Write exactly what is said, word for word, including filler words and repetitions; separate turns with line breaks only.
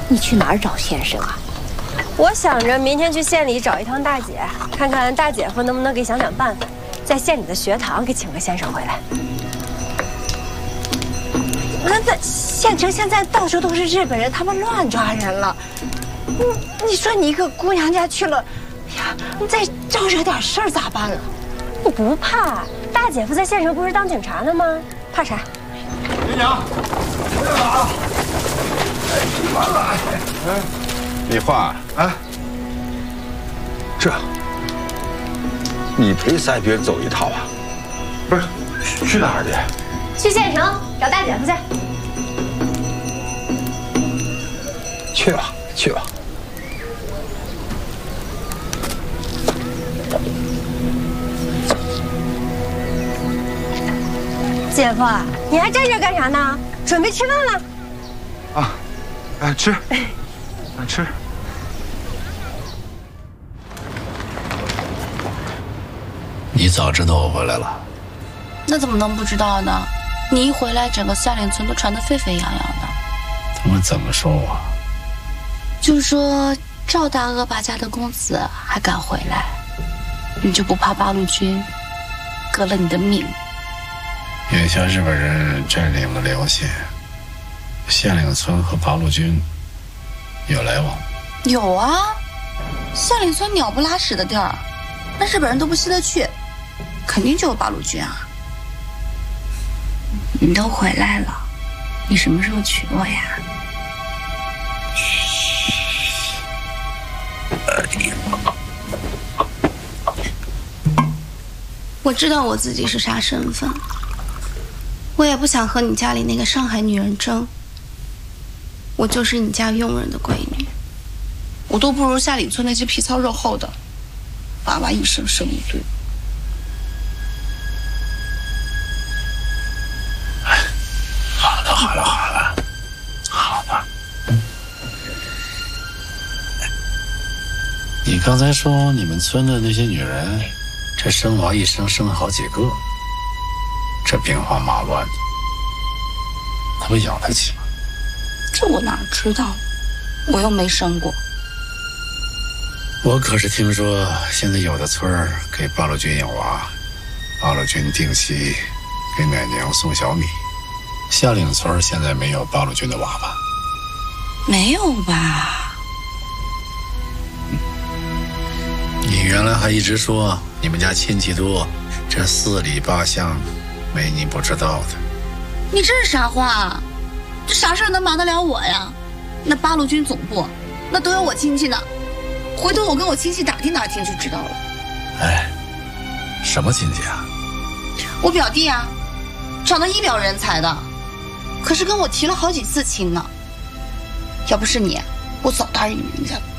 你去哪儿找先生啊？
我想着明天去县里找一趟大姐，看看大姐夫能不能给想想办法，在县里的学堂给请个先生回来。
那这县城现在到处都是日本人，他们乱抓人了。你你说你一个姑娘家去了，哎呀，你再招惹点事儿咋办啊？
你不怕？大姐夫在县城不是当警察呢吗？怕啥？
林娘，来了啊！哎，完了！哎，
李化，
哎，这，
你陪赛别走一套啊？
不是，去哪儿去？
去县城找大姐夫去。
去吧，去吧。
姐夫，你还站这干啥呢？准备吃饭了。
啊，哎，吃，啊吃。
你早知道我回来了？
那怎么能不知道呢？你一回来，整个夏岭村都传得沸沸扬扬的。
他们怎么说我？
就说赵大恶霸家的公子还敢回来，你就不怕八路军革了你的命？
眼下日本人占领了辽县，县岭村和八路军有来往。
有啊，夏岭村鸟不拉屎的地儿，那日本人都不稀得去，肯定就有八路军啊。你都回来了，你什么时候娶我呀？我知道我自己是啥身份，我也不想和你家里那个上海女人争。我就是你家佣人的闺女，我都不如下里村那些皮糙肉厚的，爸爸一生生一对。
好了好了好了，好了。你刚才说你们村的那些女人，这生娃一生生好几个，这兵荒马乱的，他们养得起吗？
这我哪知道，我又没生过。
我可是听说，现在有的村儿给八路军养娃，八路军定期给奶娘送小米。夏岭村现在没有八路军的娃吧？
没有吧？
你原来还一直说你们家亲戚多，这四里八乡没你不知道的。
你这是啥话？这啥事儿能瞒得了我呀？那八路军总部那都有我亲戚呢，回头我跟我亲戚打听打听就知道了。
哎，什么亲戚啊？
我表弟啊，长得一表人才的，可是跟我提了好几次亲呢。要不是你，我早答应人家了。